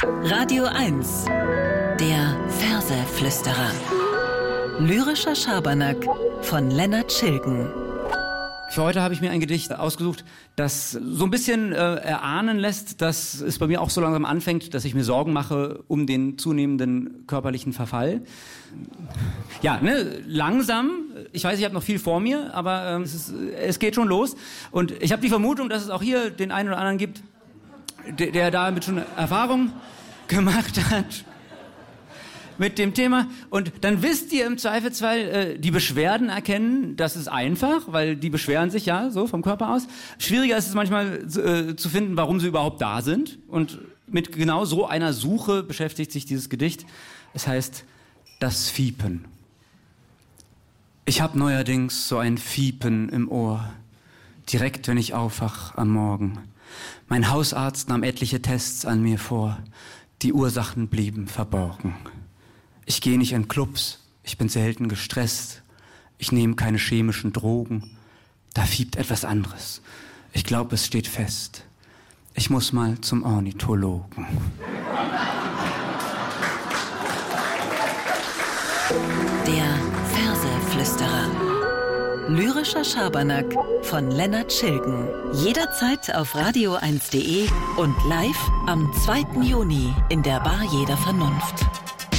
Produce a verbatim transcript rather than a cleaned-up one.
Radio eins. Der Verseflüsterer. Lyrischer Schabernack von Lennart Schilgen. Für heute habe ich mir ein Gedicht ausgesucht, das so ein bisschen äh, erahnen lässt, dass es bei mir auch so langsam anfängt, dass ich mir Sorgen mache um den zunehmenden körperlichen Verfall. Ja, ne, langsam. Ich weiß, ich habe noch viel vor mir, aber ähm, es, ist, es geht schon los. Und ich habe die Vermutung, dass es auch hier den einen oder anderen gibt, der, der damit schon Erfahrung gemacht hat mit dem Thema. Und dann wisst ihr im Zweifelsfall, äh, die Beschwerden erkennen, das ist einfach, weil die beschweren sich ja so vom Körper aus. Schwieriger ist es manchmal äh, zu finden, warum sie überhaupt da sind. Und mit genau so einer Suche beschäftigt sich dieses Gedicht. Es heißt Das Fiepen. Ich hab neuerdings so ein Fiepen im Ohr, direkt wenn ich aufwach am Morgen. Mein Hausarzt nahm etliche Tests an mir vor, die Ursachen blieben verborgen. Ich gehe nicht in Clubs, ich bin selten gestresst, ich nehme keine chemischen Drogen. Da fiebt etwas anderes. Ich glaube, es steht fest. Ich muss mal zum Ornithologen. Der Verseflüsterer. Lyrischer Schabernack von Lennart Schilgen. Jederzeit auf radio eins punkt de und live am zweiten Juni in der Bar Jeder Vernunft.